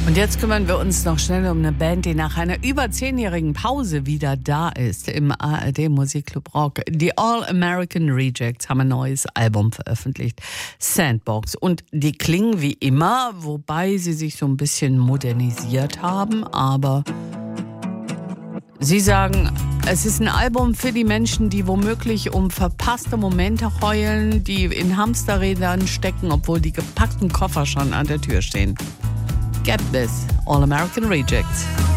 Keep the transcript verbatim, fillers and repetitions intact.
Und jetzt kümmern wir uns noch schnell um eine Band, die nach einer über zehnjährigen Pause wieder da ist im A R D Musikclub Rock. Die All American Rejects haben ein neues Album veröffentlicht, Sandbox. Und die klingen wie immer, wobei sie sich so ein bisschen modernisiert haben. Aber sie sagen, es ist ein Album für die Menschen, die womöglich um verpasste Momente heulen, die in Hamsterrädern stecken, obwohl die gepackten Koffer schon an der Tür stehen. Get this, All American Rejects.